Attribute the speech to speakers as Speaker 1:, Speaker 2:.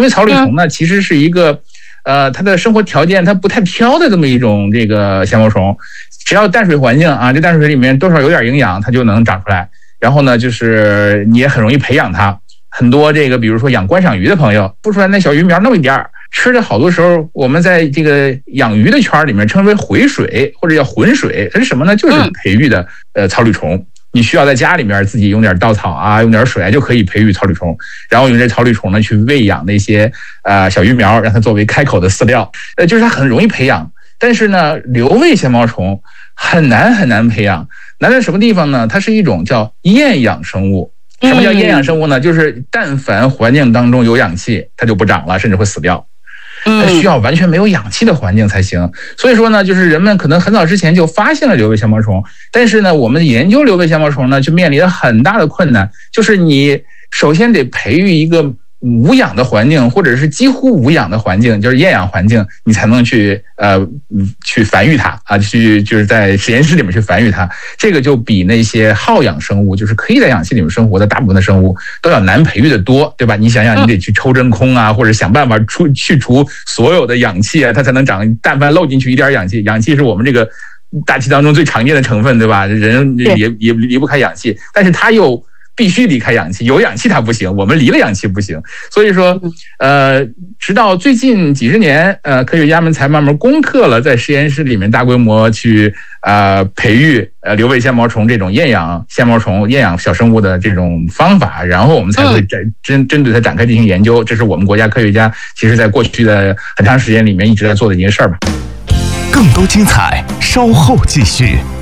Speaker 1: 因为草履虫呢其实是一个它的生活条件它不太挑的这么一种这个纤毛虫，只要淡水环境啊，这淡水里面多少有点营养，它就能长出来。然后呢，就是你也很容易培养它。很多这个比如说养观赏鱼的朋友，孵出来那小鱼苗那么一点儿，吃的好多时候我们在这个养鱼的圈里面称为回水或者叫浑水，它是什么呢？就是培育的草履虫。你需要在家里面自己用点稻草啊，用点水就可以培育草履虫，然后用这草履虫呢去喂养那些小鱼苗，让它作为开口的饲料。就是它很容易培养，但是呢，瘤胃纤毛虫很难培养。难在什么地方呢？它是一种叫厌氧生物。什么叫厌氧生物呢？就是但凡环境当中有氧气，它就不长了，甚至会死掉。它需要完全没有氧气的环境才行。所以说呢，就是人们可能很早之前就发现了瘤胃纤毛虫，但是呢，我们研究瘤胃纤毛虫呢，就面临了很大的困难，就是你首先得培育一个无氧的环境，或者是几乎无氧的环境，就是厌氧环境，你才能去繁育它啊，就是在实验室里面去繁育它。这个就比那些好氧生物，就是可以在氧气里面生活的大部分的生物都要难培育的多，对吧？你想想，你得去抽真空啊，或者想办法去除所有的氧气啊，它才能长。但凡漏进去一点氧气，氧气是我们这个大气当中最常见的成分，对吧？人也离不开氧气，但是它又必须离开氧气，有氧气它不行，我们离了氧气不行。所以说，直到最近几十年，科学家们才慢慢攻克了在实验室里面大规模去培育瘤胃纤毛虫这种厌氧纤毛虫、厌氧小生物的这种方法，然后我们才会针对它展开进行研究。这是我们国家科学家其实在过去的很长时间里面一直在做的一件事儿吧。
Speaker 2: 更多精彩，稍后继续。